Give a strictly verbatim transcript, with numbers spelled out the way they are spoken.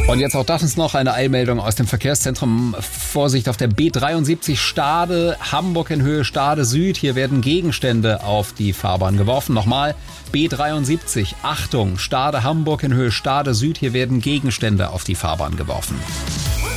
Und jetzt auch das ist noch eine Eilmeldung aus dem Verkehrszentrum. Vorsicht auf der B dreiundsiebzig Stade, Hamburg in Höhe Stade Süd. Hier werden Gegenstände auf die Fahrbahn geworfen. Nochmal, B dreiundsiebzig, Achtung, Stade Hamburg in Höhe Stade Süd. Hier werden Gegenstände auf die Fahrbahn geworfen.